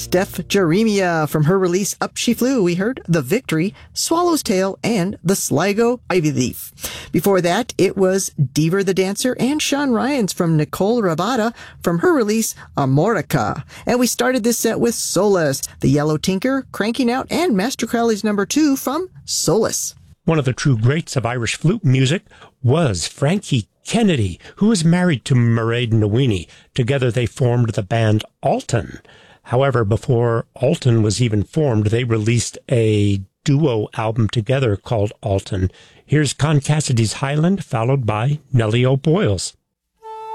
Steph Jeremia. From her release Up She Flew, we heard The Victory, Swallow's Tail, and The Sligo Ivy Leaf. Before that, it was Deaver the Dancer and Sean Ryans from Nicole Rabada from her release Amorica. And we started this set with Solace, The Yellow Tinker, Cranking Out, and Master Crowley's number 2 from Solace. One of the true greats of Irish flute music was Frankie Kennedy, who was married to Mairead Nawini. Together they formed the band Alton. However, before Alton was even formed, they released a duo album together called Alton. Here's Con Cassidy's Highland, followed by Nellie O'Boyle's.